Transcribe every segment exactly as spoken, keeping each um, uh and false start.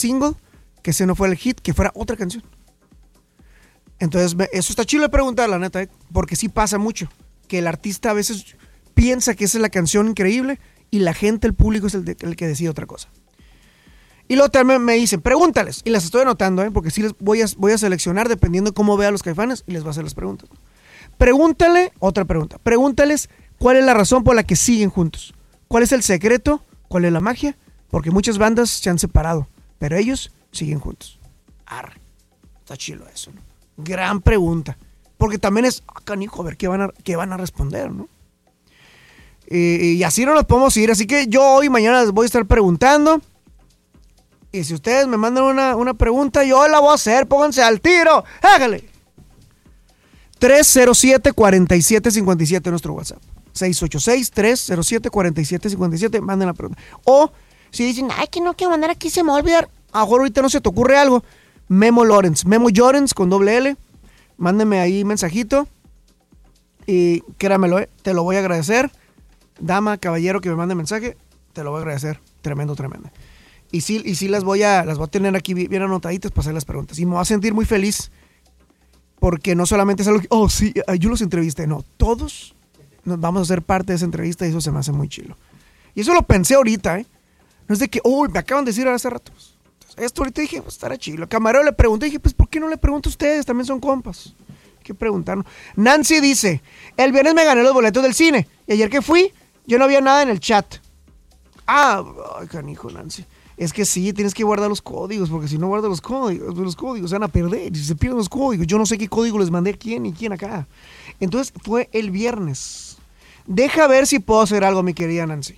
single, que ese no fuera el hit, que fuera otra canción. Entonces, eso está chido de preguntar, la neta, ¿eh? Porque sí pasa mucho, que el artista a veces piensa que esa es la canción increíble y la gente, el público es el, de, el que decide otra cosa. Y luego también me dicen, pregúntales, y las estoy anotando, ¿eh? Porque sí les voy a, voy a seleccionar dependiendo cómo vea a los Caifanes y les voy a hacer las preguntas. Pregúntale, otra pregunta, pregúntales cuál es la razón por la que siguen juntos. ¿Cuál es el secreto? ¿Cuál es la magia? Porque muchas bandas se han separado, pero ellos siguen juntos. Arre, está chido eso, ¿no? Gran pregunta, porque también es, ah, canijo, a ver qué van a, qué van a responder, ¿no? Y, y así no nos podemos ir, así que yo hoy y mañana les voy a estar preguntando. Y si ustedes me mandan una, una pregunta, yo la voy a hacer. Pónganse al tiro. ¡Hágale! tres cero siete, cuatro siete cinco siete nuestro WhatsApp. seis ocho seis, tres cero siete, cuatro siete cinco siete. Manden la pregunta. O si dicen, ay, que no quiero mandar aquí, se me va a olvidar. A lo mejor ahorita no se te ocurre algo. Memo Lawrence. Memo Lawrence con doble L. Mándenme ahí mensajito. Y créamelo, eh, te lo voy a agradecer. Dama, caballero que me mande mensaje, te lo voy a agradecer. Tremendo, tremendo. Y sí, y sí las voy a las voy a tener aquí bien anotaditas para hacer las preguntas. Y me voy a sentir muy feliz porque no solamente es algo que, oh, sí, yo los entrevisté. No, todos nos vamos a ser parte de esa entrevista y eso se me hace muy chilo. Y eso lo pensé ahorita, ¿eh? No es de que, uy, me acaban de decir hace rato. Entonces, esto ahorita dije, pues estará chilo. Camarero le pregunté, dije, pues, ¿por qué no le pregunto a ustedes? También son compas. Hay que preguntarnos. Nancy dice, el viernes me gané los boletos del cine. Y ayer que fui, yo no había nada en el chat. Ah, ay, canijo, Nancy. Es que sí, tienes que guardar los códigos, porque si no guardas los códigos, los códigos se van a perder. Si se pierden los códigos, yo no sé qué código les mandé a quién y quién acá. Entonces fue el viernes. Deja ver si puedo hacer algo, mi querida Nancy.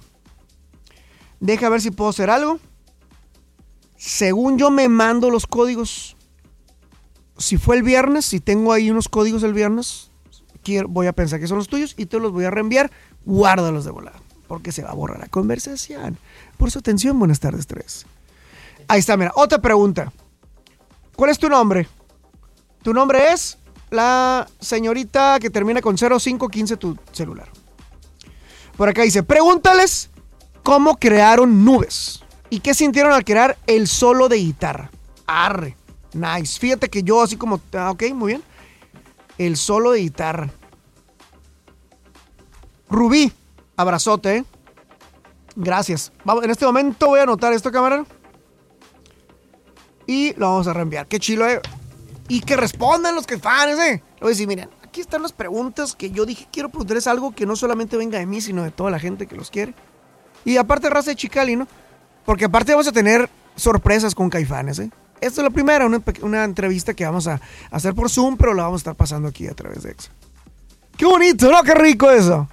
Deja ver si puedo hacer algo. Según yo me mando los códigos. Si fue el viernes, si tengo ahí unos códigos el viernes, quiero, voy a pensar que son los tuyos y te los voy a reenviar. Guárdalos de volada, porque se va a borrar la conversación. Por su atención, buenas tardes, tres. Ahí está, mira, otra pregunta. ¿Cuál es tu nombre? Tu nombre es la señorita que termina con cero cinco uno cinco tu celular. Por acá dice, pregúntales cómo crearon Nubes y qué sintieron al crear el solo de guitarra. Arre, nice. Fíjate que yo así como, ah, ok, muy bien. El solo de guitarra. Rubí, abrazote, ¿eh? Gracias. Vamos, en este momento voy a anotar esto, cámara. Y lo vamos a reenviar. Qué chilo, eh. Y que respondan los que fans, eh. Le voy a decir, miren, aquí están las preguntas que yo dije, quiero preguntarles algo que no solamente venga de mí, sino de toda la gente que los quiere. Y aparte raza de Chicali, ¿no? Porque aparte vamos a tener sorpresas con Caifanes, eh. Esta es la primera, una, una entrevista que vamos a hacer por Zoom, pero la vamos a estar pasando aquí a través de Exa. ¡Qué bonito, ¿no? ¡Qué rico eso!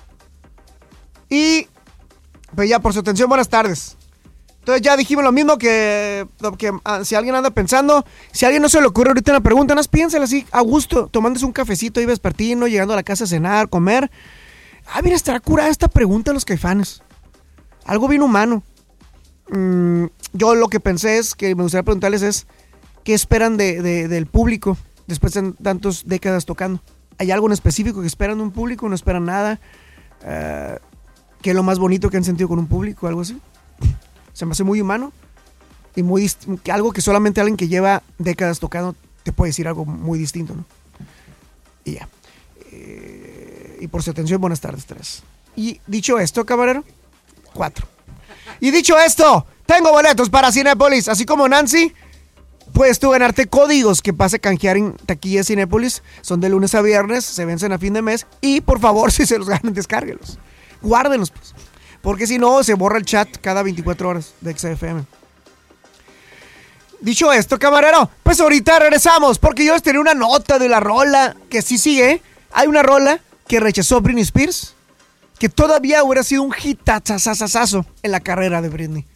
Y pues ya, por su atención, buenas tardes. Entonces ya dijimos lo mismo que, que uh, si alguien anda pensando, si a alguien no se le ocurre ahorita una pregunta, más piénsala así, a gusto, tomándose un cafecito ahí vespertino, llegando a la casa a cenar, comer. Ah, mira, estará curada esta pregunta a los Caifanes. Algo bien humano. Mm, yo lo que pensé es, que me gustaría preguntarles es, ¿qué esperan de, de, del público después de tantas décadas tocando? ¿Hay algo en específico que esperan de un público? ¿No esperan nada? Uh, ¿Qué es lo más bonito que han sentido con un público? Algo así. Se me hace muy humano y muy dist- algo que solamente alguien que lleva décadas tocando te puede decir algo muy distinto, ¿no? Y ya. Eh, y por su atención, buenas tardes, tres. Y dicho esto, camarero, cuatro. Y dicho esto, tengo boletos para Cinépolis, así como Nancy. Puedes tú ganarte códigos que pase a canjear en taquilla Cinépolis. Son de lunes a viernes, se vencen a fin de mes. Y por favor, si se los ganan, descárguelos. Guárdenlos, pues. Porque si no, se borra el chat cada veinticuatro horas de X F M. Dicho esto, camarero, pues ahorita regresamos. Porque yo les tenía una nota de la rola que sí sigue. Hay una rola que rechazó Britney Spears, que todavía hubiera sido un hitazazazazo en la carrera de Britney.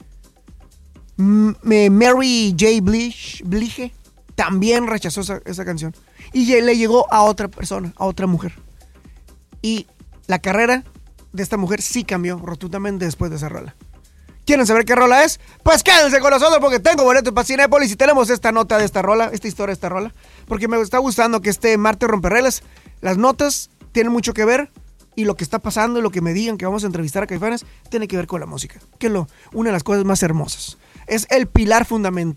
Mary J. Blige, Blige también rechazó esa, esa canción. Y le llegó a otra persona, a otra mujer. Y la carrera de esta mujer sí cambió rotundamente después de esa rola. ¿Quieren saber qué rola es? Pues quédense con nosotros porque tengo boletos para Cinépolis y tenemos esta nota de esta rola, esta historia de esta rola. Porque me está gustando que este martes romperrelas, las notas tienen mucho que ver y lo que está pasando y lo que me digan que vamos a entrevistar a Caifanes tiene que ver con la música, que es lo, una de las cosas más hermosas. es el pilar fundamental